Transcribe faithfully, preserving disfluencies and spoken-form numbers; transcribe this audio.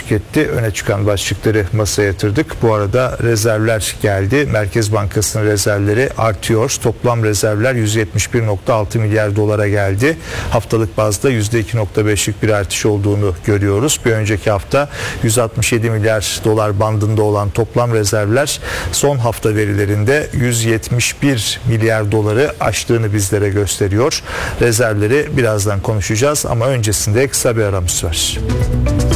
teşvik etti. Öne çıkan başlıkları masaya yatırdık. Bu arada rezervler geldi. Merkez Bankası'nın rezervleri artıyor. Toplam rezervler yüz yetmiş bir virgül altı milyar dolara geldi. Haftalık bazda yüzde iki virgül beşlik bir artış olduğunu görüyoruz. Bir önceki hafta yüz altmış yedi milyar dolar bandında olan toplam rezervler son hafta verilerinde yüz yetmiş bir milyar doları aştığını bizlere gösteriyor. Rezervleri birazdan konuşacağız ama öncesinde kısa bir aramız var.